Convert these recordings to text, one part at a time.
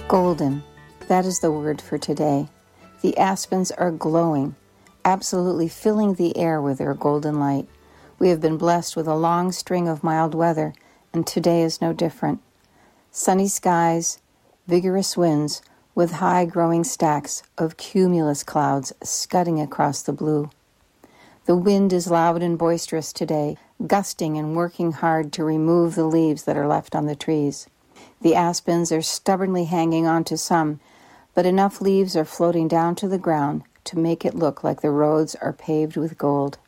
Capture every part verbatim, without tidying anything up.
Golden, that is the word for today. The aspens are glowing, absolutely filling the air with their golden light. We have been blessed with a long string of mild weather, and today is no different. Sunny skies, vigorous winds, with high growing stacks of cumulus clouds scudding across the blue. The wind is loud and boisterous today, gusting and working hard to remove the leaves that are left on the trees. The aspens are stubbornly hanging on to some, but enough leaves are floating down to the ground to make it look like the roads are paved with gold.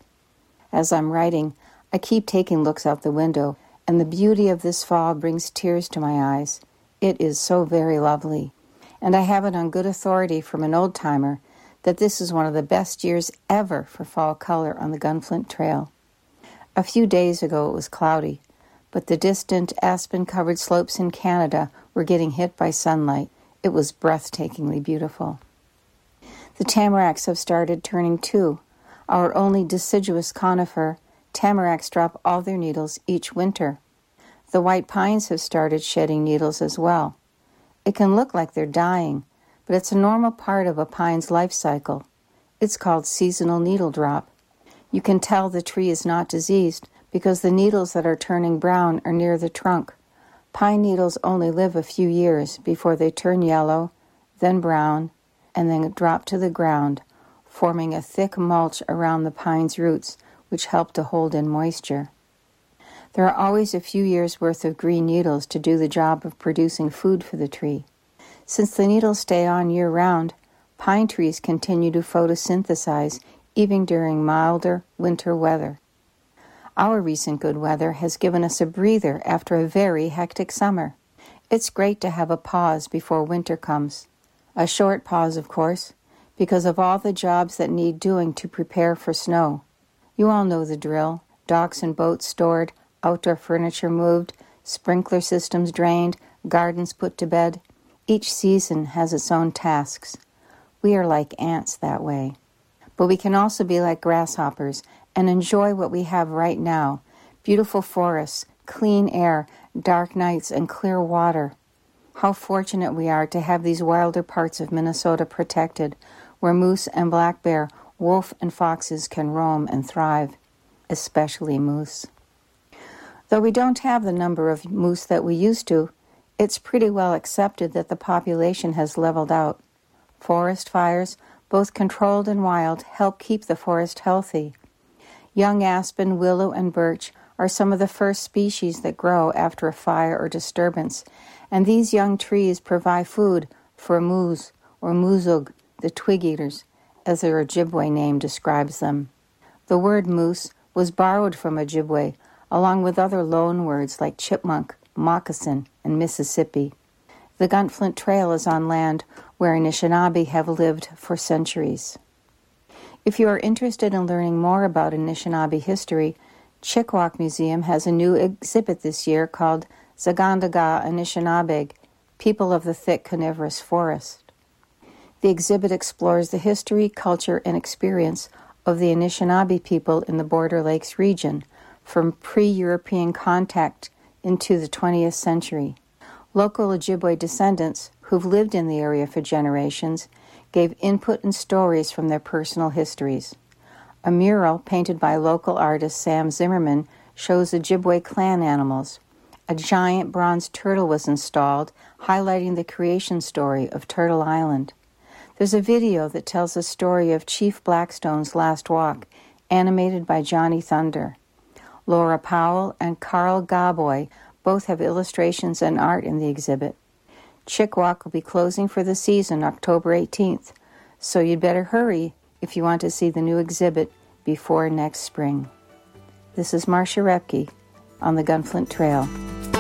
As I'm writing, I keep taking looks out the window, and the beauty of this fall brings tears to my eyes. It is so very lovely, and I have it on good authority from an old-timer that this is one of the best years ever for fall color on the Gunflint Trail. A few days ago it was cloudy, but the distant aspen-covered slopes in Canada were getting hit by sunlight. It was breathtakingly beautiful. The tamaracks have started turning too. Our only deciduous conifer, tamaracks drop all their needles each winter. The white pines have started shedding needles as well. It can look like they're dying, but it's a normal part of a pine's life cycle. It's called seasonal needle drop. You can tell the tree is not diseased because the needles that are turning brown are near the trunk. Pine needles only live a few years before they turn yellow, then brown, and then drop to the ground, forming a thick mulch around the pine's roots, which help to hold in moisture. There are always a few years' worth of green needles to do the job of producing food for the tree. Since the needles stay on year-round, pine trees continue to photosynthesize even during milder winter weather. Our recent good weather has given us a breather after a very hectic summer. It's great to have a pause before winter comes. A short pause, of course, because of all the jobs that need doing to prepare for snow. You all know the drill. Docks and boats stored, outdoor furniture moved, sprinkler systems drained, gardens put to bed. Each season has its own tasks. We are like ants that way. But we can also be like grasshoppers and enjoy what we have right now. Beautiful forests, clean air, dark nights, and clear water. How fortunate we are to have these wilder parts of Minnesota protected, where moose and black bear, wolf and foxes can roam and thrive, especially moose. Though we don't have the number of moose that we used to, it's pretty well accepted that the population has leveled out. Forest fires, both controlled and wild, help keep the forest healthy. Young aspen, willow, and birch are some of the first species that grow after a fire or disturbance, and these young trees provide food for moose or muzug, the twig eaters, as their Ojibwe name describes them. The word moose was borrowed from Ojibwe, along with other loan words like chipmunk, moccasin, and Mississippi. The Gunflint Trail is on land where Anishinaabe have lived for centuries. If you are interested in learning more about Anishinaabe history, Chickawauk Museum has a new exhibit this year called Zagandaga Anishinaabe, People of the Thick Coniferous Forest. The exhibit explores the history, culture, and experience of the Anishinaabe people in the Border Lakes region, from pre-European contact into the twentieth century. Local Ojibwe descendants who've lived in the area for generations gave input and stories from their personal histories. A mural painted by local artist Sam Zimmerman shows Ojibwe clan animals. A giant bronze turtle was installed, highlighting the creation story of Turtle Island. There's a video that tells the story of Chief Blackstone's last walk, animated by Johnny Thunder. Laura Powell and Carl Gaboy both have illustrations and art in the exhibit. Chickawauk will be closing for the season October eighteenth, so you'd better hurry if you want to see the new exhibit before next spring. This is Marcia Repke on the Gunflint Trail.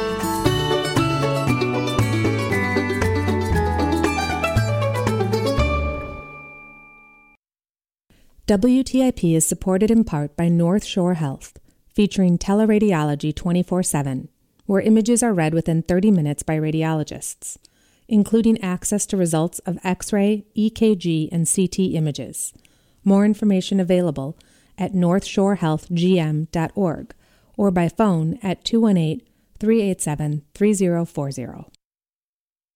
W T I P is supported in part by North Shore Health, featuring teleradiology twenty-four seven, where images are read within thirty minutes by radiologists, including access to results of X-ray, E K G, and C T images. More information available at north shore health g m dot org or by phone at two one eight, three eight seven, three zero four zero.